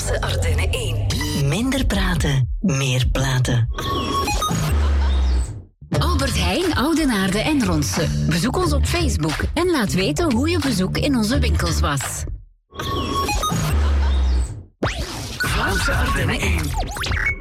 Vlaamse Ardennen 1. Minder praten, meer platen. Albert Heijn, Oudenaarde en Ronse. Bezoek ons op Facebook en laat weten hoe je bezoek in onze winkels was. Vlaamse Ardennen 1.